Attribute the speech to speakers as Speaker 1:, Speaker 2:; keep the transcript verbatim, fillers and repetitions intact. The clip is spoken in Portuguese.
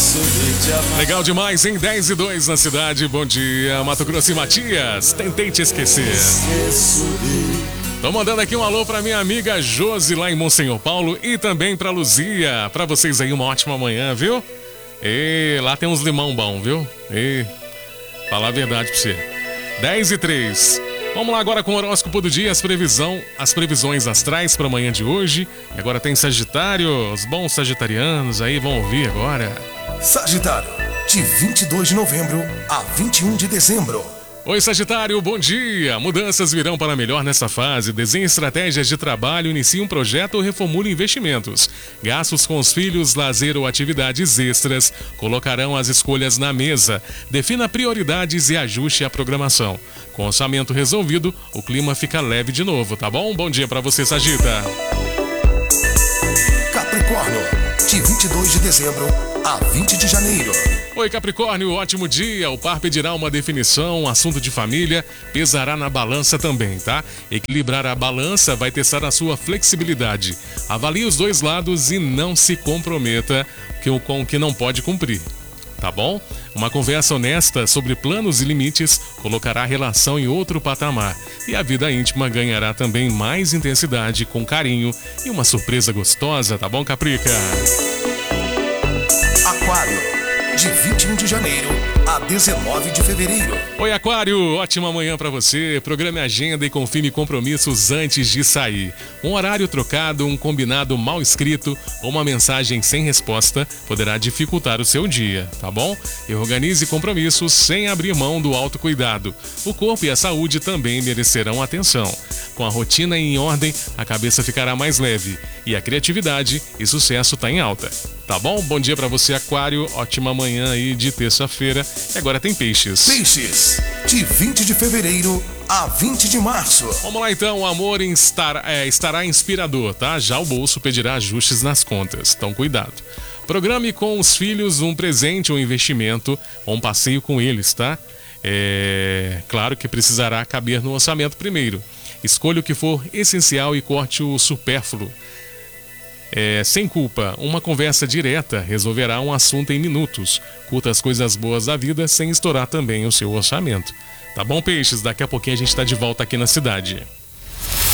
Speaker 1: Legal demais, hein? dez e dois na cidade. Bom dia, Mato Grosso e Matias. Tentei te esquecer. Tô mandando aqui um alô pra minha amiga Josi lá em Monsenhor Paulo e também pra Luzia. Pra vocês aí uma ótima manhã, viu? E lá tem uns limão bom, viu? E falar a verdade pra você. dez e três. Vamos lá agora com o horóscopo do dia, as, previsão, as previsões astrais para amanhã de hoje. E agora tem Sagitário, os bons sagitarianos aí vão ouvir agora.
Speaker 2: Sagitário, de vinte e dois de novembro a vinte e um de dezembro.
Speaker 1: Oi, Sagitário, bom dia! Mudanças virão para melhor nessa fase. Desenhe estratégias de trabalho, inicie um projeto ou reformule investimentos. Gastos com os filhos, lazer ou atividades extras colocarão as escolhas na mesa. Defina prioridades e ajuste a programação. Com orçamento resolvido, o clima fica leve de novo, tá bom? Bom dia para você, Sagita.
Speaker 2: Capricórnio, de vinte e dois de dezembro a vinte de janeiro.
Speaker 1: Oi, Capricórnio, ótimo dia. O par pedirá uma definição, um assunto de família, pesará na balança também, tá? Equilibrar a balança vai testar a sua flexibilidade. Avalie os dois lados e não se comprometa com o que não pode cumprir, tá bom? Uma conversa honesta sobre planos e limites colocará a relação em outro patamar. E a vida íntima ganhará também mais intensidade, com carinho e uma surpresa gostosa, tá bom, Caprica?
Speaker 2: Aquário, de vinte e um de janeiro a dezenove de fevereiro.
Speaker 1: Oi, Aquário, ótima manhã pra você. Programe a agenda e confirme compromissos antes de sair. Um horário trocado, um combinado mal escrito ou uma mensagem sem resposta poderá dificultar o seu dia, tá bom? E organize compromissos sem abrir mão do autocuidado. O corpo e a saúde também merecerão atenção. Com a rotina em ordem, a cabeça ficará mais leve e a criatividade e sucesso tá em alta. Tá bom? Bom dia pra você, Aquário. Ótima manhã aí de terça-feira. E agora tem Peixes.
Speaker 2: Peixes, de vinte de fevereiro a vinte de março.
Speaker 1: Vamos lá então, o amor estar, é, estará inspirador, tá? Já o bolso pedirá ajustes nas contas, então cuidado. Programe com os filhos um presente ou um investimento ou um passeio com eles, tá? É claro que precisará caber no orçamento primeiro. Escolha o que for essencial e corte o supérfluo. É, sem culpa, uma conversa direta resolverá um assunto em minutos. Curta as coisas boas da vida sem estourar também o seu orçamento. Tá bom, Peixes? Daqui a pouquinho a gente tá de volta aqui na cidade.